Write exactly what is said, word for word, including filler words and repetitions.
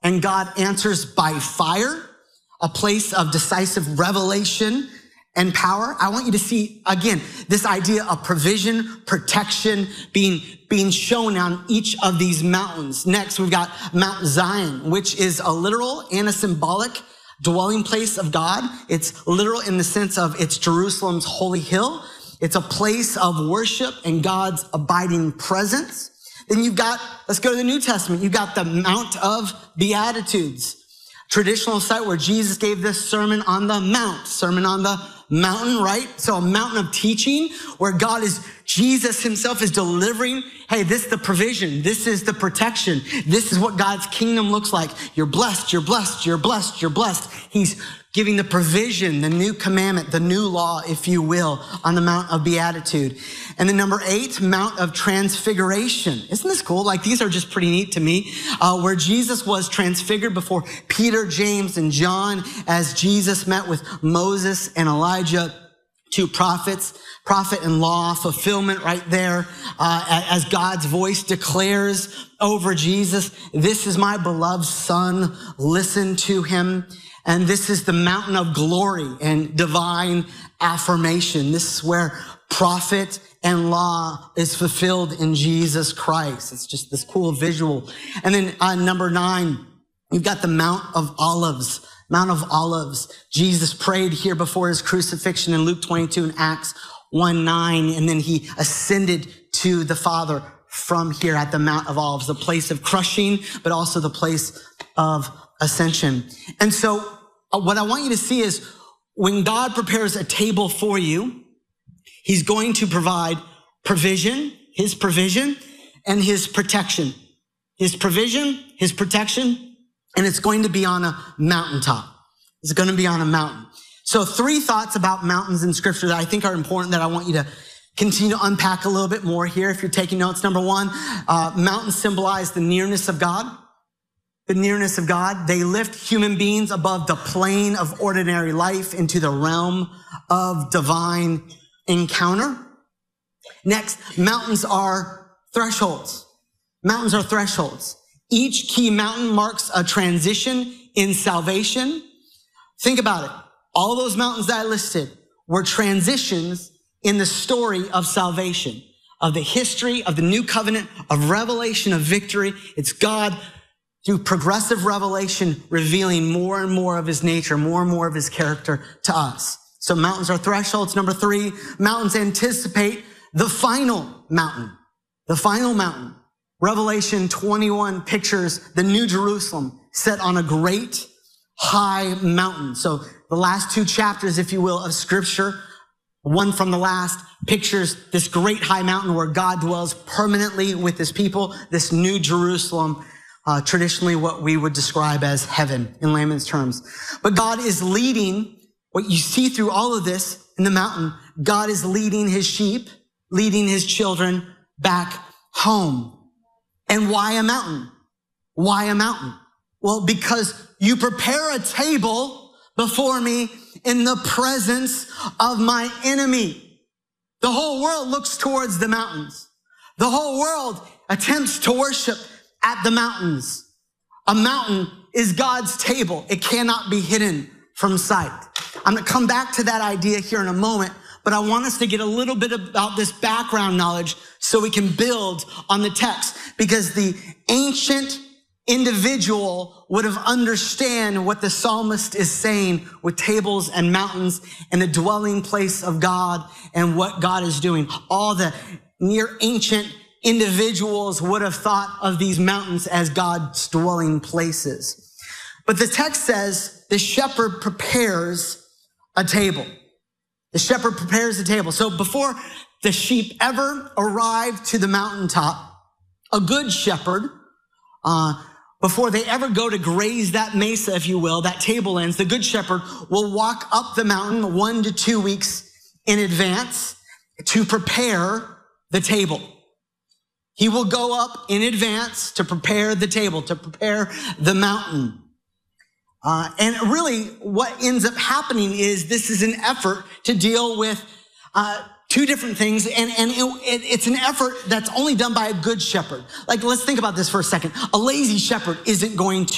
and God answers by fire, a place of decisive revelation and power. I want you to see, again, this idea of provision, protection being, being shown on each of these mountains. Next, we've got Mount Zion, which is a literal and a symbolic dwelling place of God. It's literal in the sense of it's Jerusalem's holy hill. It's a place of worship and God's abiding presence. Then you've got, let's go to the New Testament. You've got the Mount of Beatitudes, traditional site where Jesus gave this sermon on the mount, sermon on the mountain, right? So a mountain of teaching where God is, Jesus himself is delivering, hey, this is the provision. This is the protection. This is what God's kingdom looks like. You're blessed, you're blessed, you're blessed, you're blessed. He's giving the provision, the new commandment, the new law, if you will, on the Mount of Beatitude. And then number eight, Mount of Transfiguration. Isn't this cool? Like these are just pretty neat to me, uh, where Jesus was transfigured before Peter, James, and John as Jesus met with Moses and Elijah, two prophets, prophet and law, fulfillment right there, uh, as God's voice declares over Jesus, this is my beloved son, listen to him. And this is the mountain of glory and divine affirmation. This is where prophet and law is fulfilled in Jesus Christ. It's just this cool visual. And then uh, number nine, you've got the Mount of Olives. Mount of Olives. Jesus prayed here before his crucifixion in Luke twenty-two and Acts one nine. And then he ascended to the Father from here at the Mount of Olives, the place of crushing, but also the place of ascension. And so uh, what I want you to see is when God prepares a table for you, he's going to provide provision, his provision, and his protection. His provision, his protection, and it's going to be on a mountaintop. It's going to be on a mountain. So three thoughts about mountains in scripture that I think are important that I want you to continue to unpack a little bit more here if you're taking notes. Number one, uh, mountains symbolize the nearness of God. The nearness of God. They lift human beings above the plane of ordinary life into the realm of divine encounter. Next, mountains are thresholds. Mountains are thresholds. Each key mountain marks a transition in salvation. Think about it. All those mountains that I listed were transitions in the story of salvation, of the history of the new covenant, of revelation, of victory. It's God through progressive revelation revealing more and more of his nature, more and more of his character to us. So mountains are thresholds. Number three, mountains anticipate the final mountain, the final mountain. Revelation twenty-one pictures the New Jerusalem set on a great high mountain. So the last two chapters, if you will, of scripture, one from the last pictures this great high mountain where God dwells permanently with his people, this New Jerusalem, uh, traditionally what we would describe as heaven in layman's terms. But God is leading, what you see through all of this in the mountain, God is leading his sheep, leading his children back home. And why a mountain? Why a mountain? Well, because you prepare a table before me in the presence of my enemy. The whole world looks towards the mountains. The whole world attempts to worship at the mountains. A mountain is God's table. It cannot be hidden from sight. I'm going to come back to that idea here in a moment, but I want us to get a little bit about this background knowledge so we can build on the text, because the ancient individual would have understand what the psalmist is saying with tables and mountains and the dwelling place of God and what God is doing. All the near ancient individuals would have thought of these mountains as God's dwelling places. But the text says the shepherd prepares a table. The shepherd prepares a table. So before the sheep ever arrive to the mountaintop, a good shepherd, uh, before they ever go to graze that mesa, if you will, that tablelands, the good shepherd will walk up the mountain one to two weeks in advance to prepare the table. He will go up in advance to prepare the table, to prepare the mountain. Uh, and really what ends up happening is this is an effort to deal with uh, two different things, and, and it, it, it's an effort that's only done by a good shepherd. Like, let's think about this for a second. A lazy shepherd isn't going to